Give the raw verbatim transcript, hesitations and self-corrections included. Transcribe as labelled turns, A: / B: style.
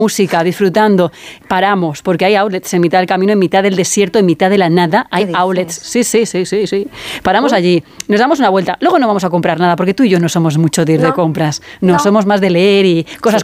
A: música, disfrutando, paramos, porque hay outlets en mitad del camino, en mitad del desierto, en mitad de la nada, hay outlets. Sí, sí, sí, sí, sí. Paramos uh. allí, nos damos una vuelta. Luego no vamos a comprar nada, porque tú y yo no somos mucho de ir no. de compras. No, no, somos más de leer y cosas